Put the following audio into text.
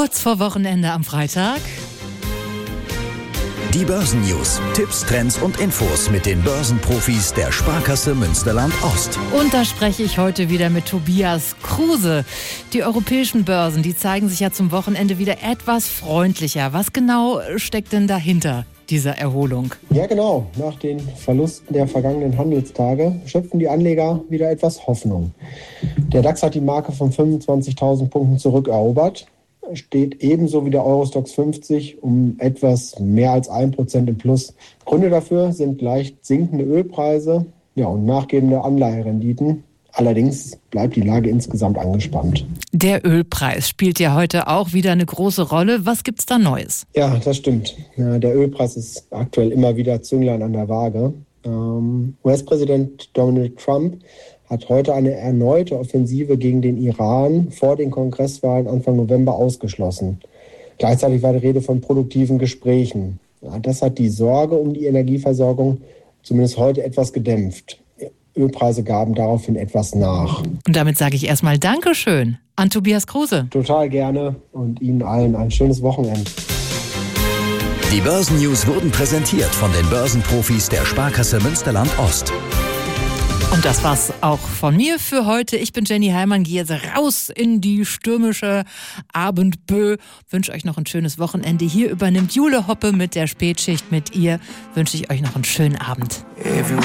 Kurz vor Wochenende am Freitag. Die Börsennews, Tipps, Trends und Infos mit den Börsenprofis der Sparkasse Münsterland-Ost. Und da spreche ich heute wieder mit Tobias Kruse. Die europäischen Börsen, die zeigen sich ja zum Wochenende wieder etwas freundlicher. Was genau steckt denn dahinter dieser Erholung? Ja, genau. Nach den Verlusten der vergangenen Handelstage schöpfen die Anleger wieder etwas Hoffnung. Der DAX hat die Marke von 25.000 Punkten zurückerobert. Steht ebenso wie der Eurostoxx 50 um etwas mehr als 1% im Plus. Gründe dafür sind leicht sinkende Ölpreise und nachgebende Anleiherenditen. Allerdings bleibt die Lage insgesamt angespannt. Der Ölpreis spielt ja heute auch wieder eine große Rolle. Was gibt's da Neues? Ja, das stimmt. Der Ölpreis ist aktuell immer wieder Zünglein an der Waage. US-Präsident Donald Trump hat heute eine erneute Offensive gegen den Iran vor den Kongresswahlen Anfang November ausgeschlossen. Gleichzeitig war die Rede von produktiven Gesprächen. Das hat die Sorge um die Energieversorgung zumindest heute etwas gedämpft. Ölpreise gaben daraufhin etwas nach. Und damit sage ich erstmal Dankeschön an Tobias Kruse. Total gerne und Ihnen allen ein schönes Wochenende. Die Börsennews wurden präsentiert von den Börsenprofis der Sparkasse Münsterland-Ost. Und das war's auch von mir für heute. Ich bin Jenny Heimann, gehe jetzt raus in die stürmische Abendbö. Wünsche euch noch ein schönes Wochenende. Hier übernimmt Jule Hoppe mit der Spätschicht. Mit ihr wünsche ich euch noch einen schönen Abend.